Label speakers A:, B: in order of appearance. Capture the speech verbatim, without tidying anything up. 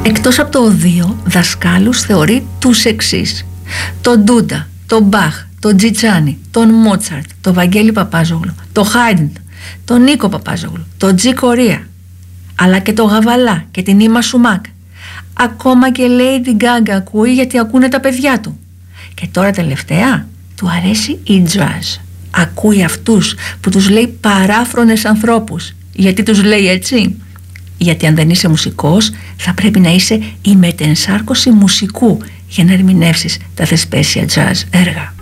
A: Εκτός από το δύο, δασκάλους θεωρεί τους εξής: τον Ντούντα, τον Μπαχ, τον Τζιτσάνι, τον Μότσαρτ, τον Βαγγέλη Παπάζογλου, τον Χάιντ, τον Νίκο Παπάζογλου, τον Τζι Κορία, αλλά και τον Γαβαλά και την Ήμα Σουμάκ. Ακόμα και λέει την Γκάγκα ακούει, γιατί ακούνε τα παιδιά του. Και τώρα τελευταία του αρέσει η jazz. Ακούει αυτούς που τους λέει παράφρονες ανθρώπους. Γιατί τους λέει έτσι? Γιατί αν δεν είσαι μουσικός, θα πρέπει να είσαι η μετενσάρκωση μουσικού για να ερμηνεύσεις τα θεσπέσια jazz έργα.